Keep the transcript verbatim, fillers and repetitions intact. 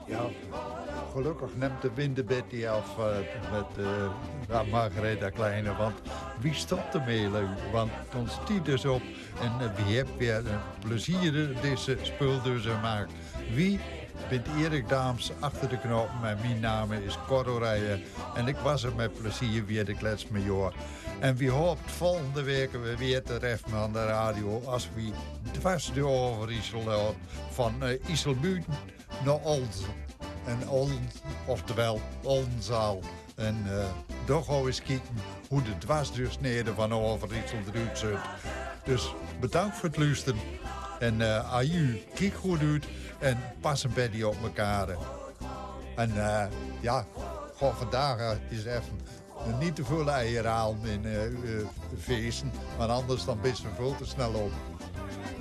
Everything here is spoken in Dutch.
Ja, gelukkig neemt de wind de Betty af uh, met uh, Margaretha Kleine. Want wie stopt ermee, leuk? Want dan stiet dus op en uh, wie heeft weer een plezier deze spul dus maakt. Wie bent Erik Daams achter de knop. Mijn naam is Cordo Rijen. En ik was er met plezier weer de kletsmajor. En wie hoopt volgende week weer te treffen aan de radio. Als we dwars door over Issel uh, van uh, Isselbuiten naar Olden. En Olden, oftewel Oldenzaal. En uh, toch gaan we eens kijken hoe de dwarsdeursnede van over Issel eruit ziet. Dus bedankt voor het luisteren. En uh, aju, kijk goed uit. En pas een beetje op elkaar. En uh, ja, gewoon vandaag uh, is even uh, niet te veel eieren halen in uh, uh, feesten. Want anders dan best veel te snel op.